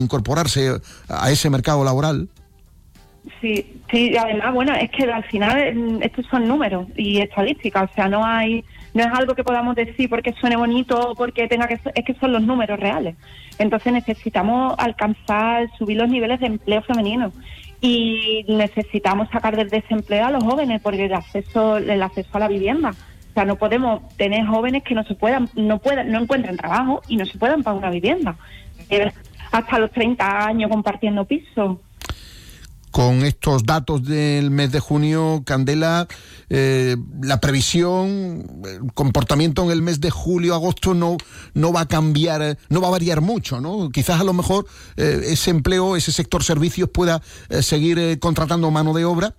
incorporarse a ese mercado laboral. Sí, además, bueno, es que al final estos son números y estadísticas, o sea, no es algo que podamos decir porque suene bonito o porque es que son los números reales. Entonces necesitamos subir los niveles de empleo femenino y necesitamos sacar del desempleo a los jóvenes porque el acceso a la vivienda. O sea, no podemos tener jóvenes que no encuentren trabajo y no se puedan pagar una vivienda. Hasta los 30 años compartiendo piso. Con estos datos del mes de junio, Candela, la previsión, el comportamiento en el mes de julio, agosto no va a cambiar, no va a variar mucho, ¿no? Quizás a lo mejor ese empleo, ese sector servicios pueda seguir contratando mano de obra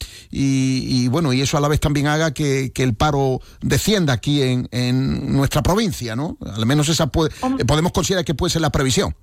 y eso a la vez también haga que el paro descienda aquí en nuestra provincia, ¿no? Al menos esa podemos considerar que puede ser la previsión.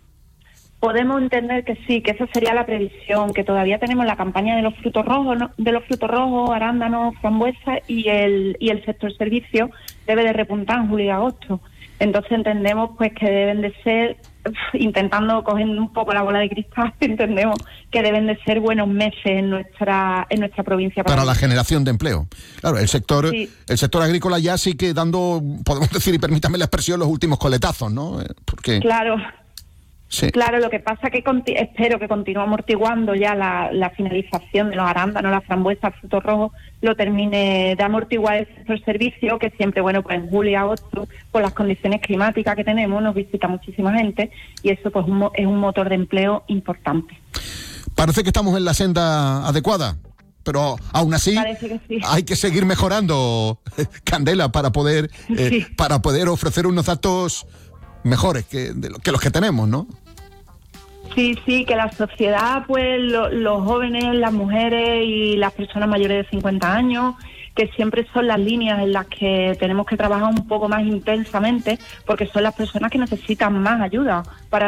Podemos entender que sí, que esa sería la previsión, que todavía tenemos la campaña de los frutos rojos, arándanos, frambuesas y el sector servicio debe de repuntar en julio y agosto. Entonces entendemos pues que deben de ser, intentando coger un poco la bola de cristal, entendemos que deben de ser buenos meses en nuestra provincia. Para la generación de empleo. Claro, el sector agrícola ya sí que dando, podemos decir, y permítame la expresión, los últimos coletazos, ¿no? Porque... Claro. Sí. Claro, lo que pasa es que espero que continúe amortiguando ya la finalización de los arándanos, las frambuesas, frutos rojos, lo termine de amortiguar el sector servicio, que siempre, pues en julio y agosto, por las condiciones climáticas que tenemos, nos visita muchísima gente y eso pues es un motor de empleo importante. Parece que estamos en la senda adecuada, pero aún así sí. Hay que seguir mejorando, Candela, para poder ofrecer unos datos mejores que los que tenemos, ¿no? Sí, que la sociedad, pues los jóvenes, las mujeres y las personas mayores de 50 años, que siempre son las líneas en las que tenemos que trabajar un poco más intensamente, porque son las personas que necesitan más ayuda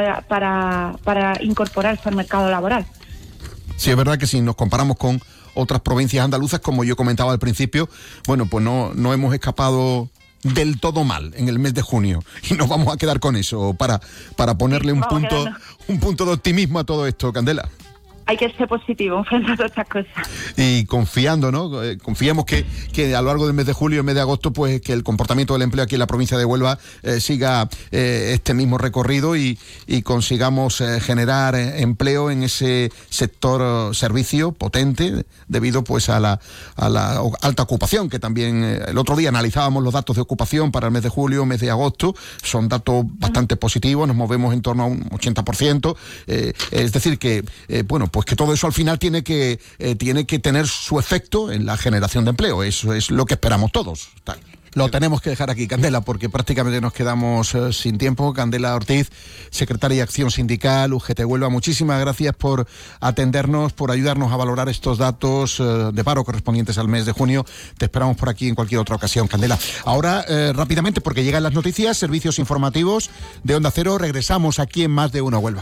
para incorporarse al mercado laboral. Sí, es verdad que si nos comparamos con otras provincias andaluzas, como yo comentaba al principio, bueno, pues no hemos escapado del todo mal en el mes de junio y nos vamos a quedar con eso para ponerle un punto de optimismo a todo esto, Candela. Hay que ser positivo frente a todas estas cosas. Y confiando, ¿no? Confiemos que a lo largo del mes de julio y el mes de agosto, pues que el comportamiento del empleo aquí en la provincia de Huelva siga este mismo recorrido y consigamos generar empleo en ese sector servicio potente debido pues a la alta ocupación, que también el otro día analizábamos los datos de ocupación para el mes de julio, mes de agosto, son datos bastante positivos, nos movemos en torno a un 80%, es decir que, pues que todo eso al final tiene que tener su efecto en la generación de empleo. Eso es lo que esperamos todos. Lo tenemos que dejar aquí, Candela, porque prácticamente nos quedamos sin tiempo. Candela Ortiz, secretaria de Acción Sindical, UGT Huelva, muchísimas gracias por atendernos, por ayudarnos a valorar estos datos de paro correspondientes al mes de junio. Te esperamos por aquí en cualquier otra ocasión, Candela. Ahora, rápidamente, porque llegan las noticias, servicios informativos de Onda Cero, regresamos aquí en Más de Uno Huelva.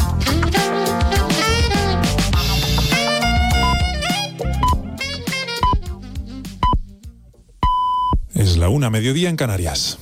Es la 1:00 mediodía en Canarias.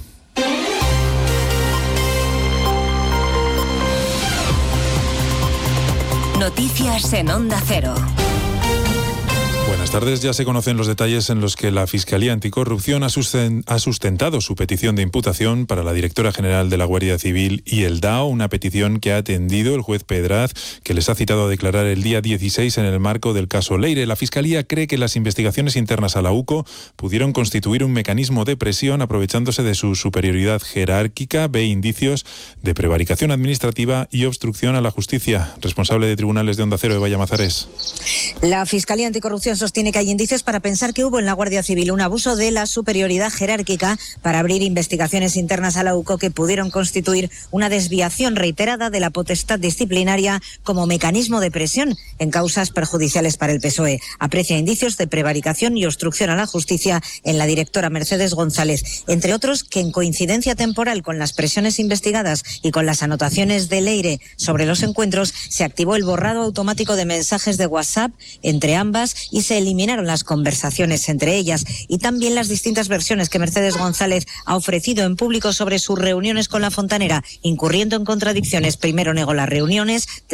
Noticias en Onda Cero. Buenas tardes. Ya se conocen los detalles en los que la Fiscalía Anticorrupción ha sustentado su petición de imputación para la directora general de la Guardia Civil y el DAO, una petición que ha atendido el juez Pedraz, que les ha citado a declarar el día 16 en el marco del caso Leire. La Fiscalía cree que las investigaciones internas a la UCO pudieron constituir un mecanismo de presión aprovechándose de su superioridad jerárquica, ve indicios de prevaricación administrativa y obstrucción a la justicia. Responsable de tribunales de Onda Cero, Eva Llamazares. La Fiscalía Anticorrupción sostiene que hay indicios para pensar que hubo en la Guardia Civil un abuso de la superioridad jerárquica para abrir investigaciones internas a la UCO que pudieron constituir una desviación reiterada de la potestad disciplinaria como mecanismo de presión en causas perjudiciales para el PSOE. Aprecia indicios de prevaricación y obstrucción a la justicia en la directora Mercedes González, entre otros que en coincidencia temporal con las presiones investigadas y con las anotaciones de Leire sobre los encuentros se activó el borrado automático de mensajes de WhatsApp entre ambas y se eliminó eliminaron las conversaciones entre ellas y también las distintas versiones que Mercedes González ha ofrecido en público sobre sus reuniones con la fontanera, incurriendo en contradicciones. Primero negó las reuniones,